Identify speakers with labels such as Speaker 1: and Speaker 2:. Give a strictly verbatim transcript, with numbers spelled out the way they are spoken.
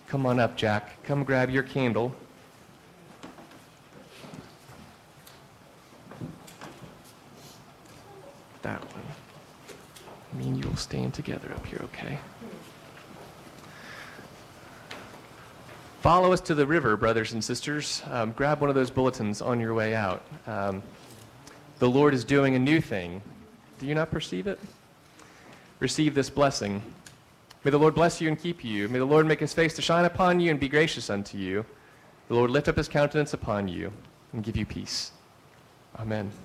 Speaker 1: Come on up, Jack. Come grab your candle. That one. Me and you will stand together up here, okay? Follow us to the river, brothers and sisters. Um, grab one of those bulletins on your way out. Um, the Lord is doing a new thing. Do you not perceive it? Receive this blessing. May the Lord bless you and keep you. May the Lord make his face to shine upon you and be gracious unto you. The Lord lift up his countenance upon you and give you peace. Amen.